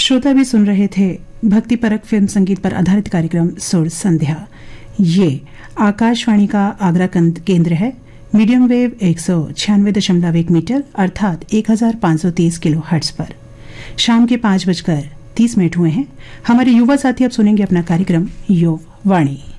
श्रोता भी सुन रहे थे भक्ति परक फिल्म संगीत पर आधारित कार्यक्रम सुर संध्या। ये आकाशवाणी का आगरा केंद्र है। मीडियम वेव 196.1 मीटर अर्थात 1530 किलो हर्ट्ज पर शाम के 5:30 हुए हैं। हमारे युवा साथी अब सुनेंगे अपना कार्यक्रम युवा वाणी।